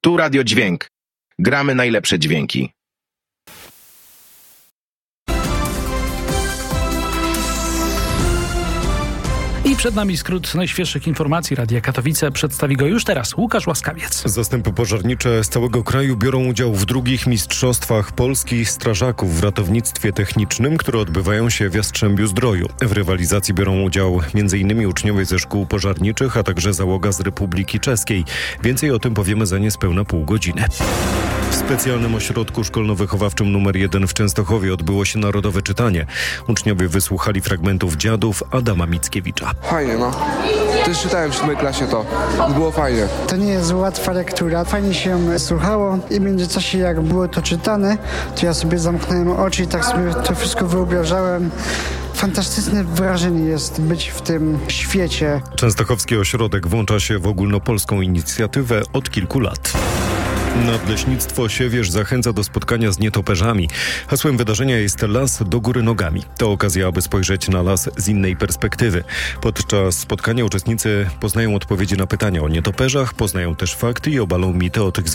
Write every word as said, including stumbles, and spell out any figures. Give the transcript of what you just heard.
Tu Radio Dźwięk. Gramy najlepsze dźwięki. I przed nami skrót najświeższych informacji Radia Katowice. Przedstawi go już teraz Łukasz Łaskawiec. Zastępy pożarnicze z całego kraju biorą udział w drugich mistrzostwach Polski strażaków w ratownictwie technicznym, które odbywają się w Jastrzębiu-Zdroju. W rywalizacji biorą udział m.in. uczniowie ze szkół pożarniczych, a także załoga z Republiki Czeskiej. Więcej o tym powiemy za niespełna pół godziny. W specjalnym ośrodku szkolno-wychowawczym numer jeden w Częstochowie odbyło się narodowe czytanie. Uczniowie wysłuchali fragmentów Dziadów Adama Mickiewicza. Fajnie, no. Też czytałem w siódmej klasie to. Było fajnie. To nie jest łatwa lektura. Fajnie się słuchało i w międzyczasie jak było to czytane, to ja sobie zamknąłem oczy i tak sobie to wszystko wyobrażałem. Fantastyczne wrażenie jest być w tym świecie. Częstochowski ośrodek włącza się w ogólnopolską inicjatywę od kilku lat. Nadleśnictwo Siewierz zachęca do spotkania z nietoperzami. Hasłem wydarzenia jest Las do góry nogami. To okazja, aby spojrzeć na las z innej perspektywy. Podczas spotkania uczestnicy poznają odpowiedzi na pytania o nietoperzach, poznają też fakty i obalą mity o tych zwierzętach.